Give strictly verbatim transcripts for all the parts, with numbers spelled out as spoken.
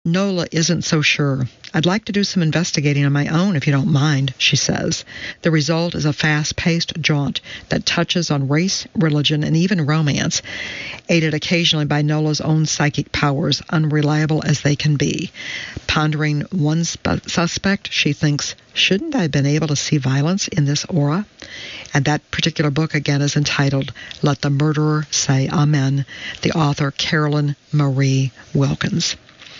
Nola isn't so sure. I'd like to do some investigating on my own if you don't mind, she says. The result is a fast-paced jaunt that touches on race, religion, and even romance, aided occasionally by Nola's own psychic powers, unreliable as they can be. Pondering one sp- suspect, she thinks, shouldn't I have been able to see violence in this aura? And that particular book, again, is entitled Let the Murderer Say Amen, the author Carolyn Marie Wilkins.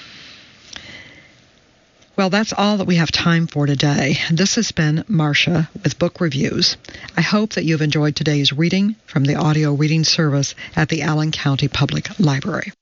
Well, that's all that we have time for today. This has been Marcia with Book Reviews. I hope that you've enjoyed today's reading from the audio reading service at the Allen County Public Library.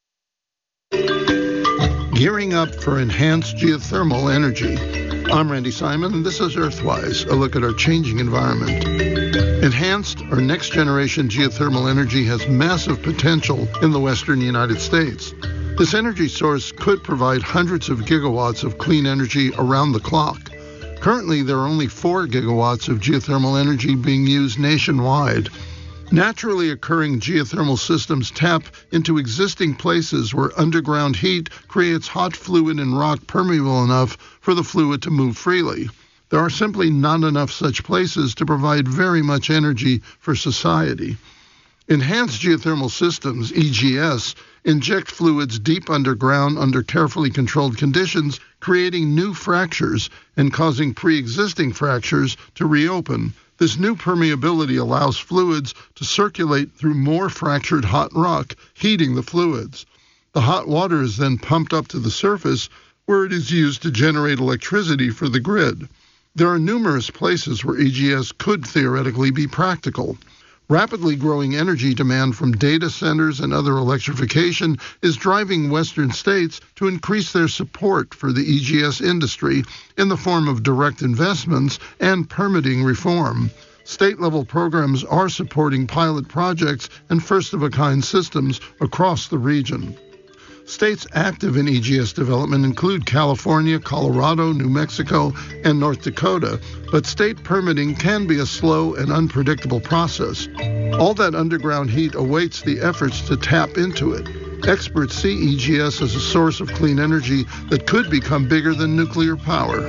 Gearing up for enhanced geothermal energy. I'm Randy Simon, and this is Earthwise, a look at our changing environment. Enhanced or next-generation geothermal energy has massive potential in the western United States. This energy source could provide hundreds of gigawatts of clean energy around the clock. Currently, there are only four gigawatts of geothermal energy being used nationwide. Naturally occurring geothermal systems tap into existing places where underground heat creates hot fluid and rock permeable enough for the fluid to move freely. There are simply not enough such places to provide very much energy for society. Enhanced geothermal systems, E G S, inject fluids deep underground under carefully controlled conditions, creating new fractures and causing pre-existing fractures to reopen. This new permeability allows fluids to circulate through more fractured hot rock, heating the fluids. The hot water is then pumped up to the surface, where it is used to generate electricity for the grid. There are numerous places where E G S could theoretically be practical. Rapidly growing energy demand from data centers and other electrification is driving Western states to increase their support for the E G S industry in the form of direct investments and permitting reform. State-level programs are supporting pilot projects and first-of-a-kind systems across the region. States active in E G S development include California, Colorado, New Mexico, and North Dakota, but state permitting can be a slow and unpredictable process. All that underground heat awaits the efforts to tap into it. Experts see E G S as a source of clean energy that could become bigger than nuclear power.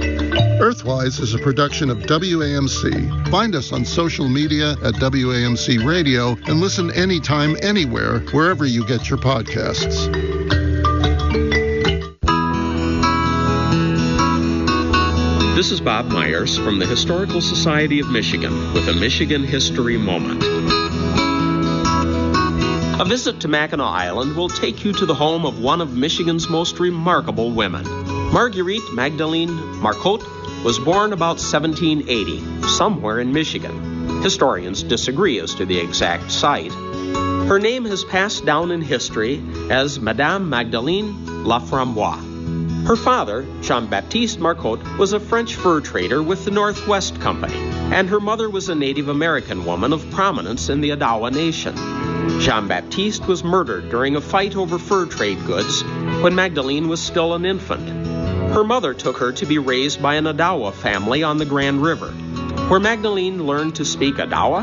Earthwise is a production of W A M C. Find us on social media at W A M C Radio and listen anytime, anywhere, wherever you get your podcasts. This is Bob Myers from the Historical Society of Michigan with a Michigan History Moment. A visit to Mackinac Island will take you to the home of one of Michigan's most remarkable women. Marguerite Magdalene Marcotte was born about seventeen eighty, somewhere in Michigan. Historians disagree as to the exact site. Her name has passed down in history as Madame Magdalene Laframboise. Her father, Jean-Baptiste Marcotte, was a French fur trader with the Northwest Company, and her mother was a Native American woman of prominence in the Odawa Nation. Jean-Baptiste was murdered during a fight over fur trade goods when Magdalene was still an infant. Her mother took her to be raised by an Odawa family on the Grand River, where Magdalene learned to speak Odawa,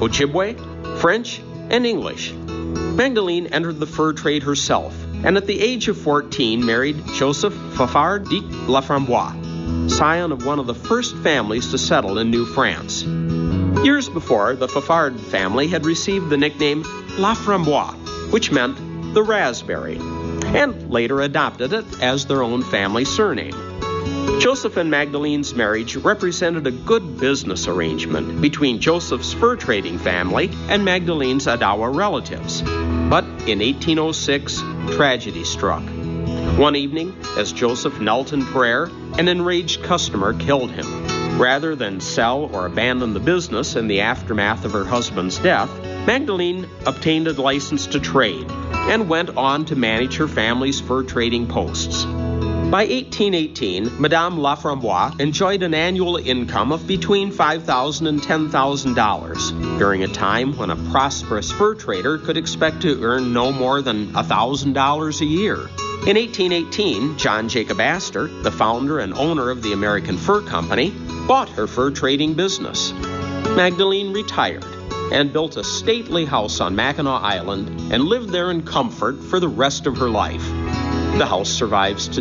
Ojibwe, French, and English. Magdalene entered the fur trade herself, and at the age of fourteen married Joseph Fafard de Laframboise, scion of one of the first families to settle in New France. Years before, the Fafard family had received the nickname Laframboise, which meant the raspberry, and later adopted it as their own family surname. Joseph and Magdalene's marriage represented a good business arrangement between Joseph's fur trading family and Magdalene's Odawa relatives. But in eighteen oh six, tragedy struck. One evening, as Joseph knelt in prayer, an enraged customer killed him. Rather than sell or abandon the business in the aftermath of her husband's death, Magdalene obtained a license to trade and went on to manage her family's fur trading posts. By eighteen eighteen, Madame Laframboise enjoyed an annual income of between five thousand dollars and ten thousand dollars, during a time when a prosperous fur trader could expect to earn no more than one thousand dollars a year. In eighteen eighteen, John Jacob Astor, the founder and owner of the American Fur Company, bought her fur trading business. Magdalene retired and built a stately house on Mackinac Island and lived there in comfort for the rest of her life. The house survives today.